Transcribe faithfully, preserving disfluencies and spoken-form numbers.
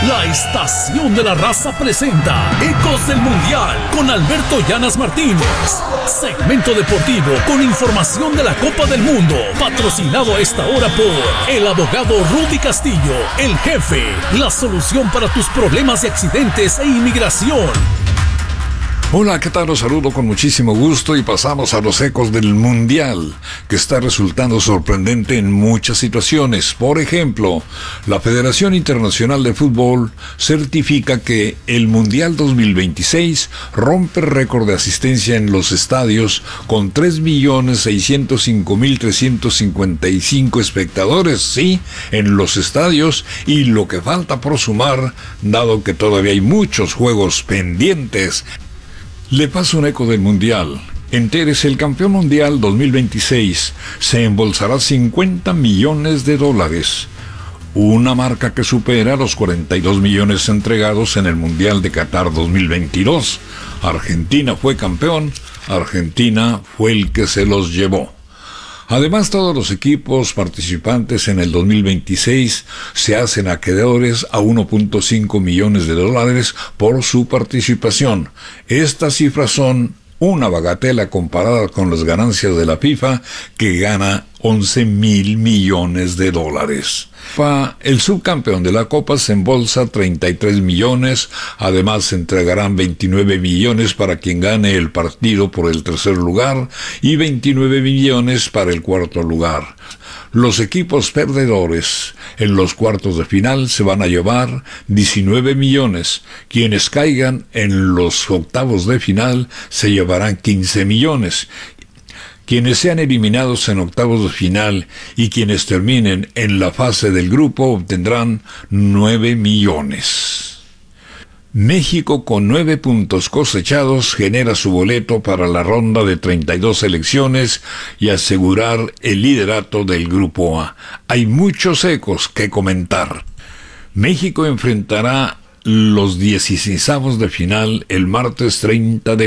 La Estación de la Raza presenta Ecos del Mundial con Alberto Llanas Martínez. Segmento deportivo con información de la Copa del Mundo. Patrocinado a esta hora por el abogado Rudy Castillo, el jefe. La solución para tus problemas de accidentes e inmigración. Hola, ¿qué tal? Los saludo con muchísimo gusto y pasamos a los ecos del Mundial, que está resultando sorprendente en muchas situaciones. Por ejemplo, la Federación Internacional de Fútbol certifica que el Mundial dos mil veintiséis rompe récord de asistencia en los estadios con tres millones seiscientos cinco mil trescientos cincuenta y cinco espectadores, sí, en los estadios, y lo que falta por sumar, dado que todavía hay muchos juegos pendientes. Le paso un eco del Mundial. Entérese, el campeón mundial dos mil veintiséis se embolsará cincuenta millones de dólares. Una marca que supera los cuarenta y dos millones entregados en el Mundial de Qatar dos mil veintidós. Argentina fue campeón, Argentina fue el que se los llevó. Además, todos los equipos participantes en el dos mil veintiséis se hacen acreedores a uno punto cinco millones de dólares por su participación. Estas cifras son una bagatela comparada con las ganancias de la FIFA, que gana once mil millones de dólares. El subcampeón de la Copa se embolsa treinta y tres millones, además se entregarán veintinueve millones para quien gane el partido por el tercer lugar y veintinueve millones para el cuarto lugar. Los equipos perdedores en los cuartos de final se van a llevar diecinueve millones. Quienes caigan en los octavos de final se llevarán quince millones. Quienes sean eliminados en octavos de final y quienes terminen en la fase del grupo obtendrán nueve millones. México, con nueve puntos cosechados, genera su boleto para la ronda de treinta y dos selecciones y asegurar el liderato del Grupo A. Hay muchos ecos que comentar. México enfrentará los dieciseisavos de final el martes treinta de